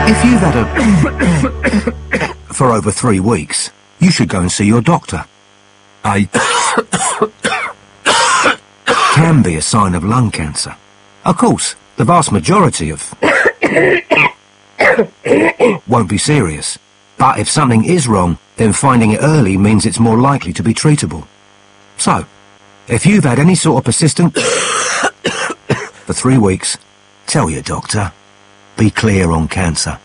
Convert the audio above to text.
If you've had a... for over 3 weeks, you should go and see your doctor. Can be a sign of lung cancer. Of course, the vast majority of... won't be serious. But if something is wrong, then finding it early means it's more likely to be treatable. So, if you've had any sort of persistent... for 3 weeks, tell your doctor. Be clear on cancer.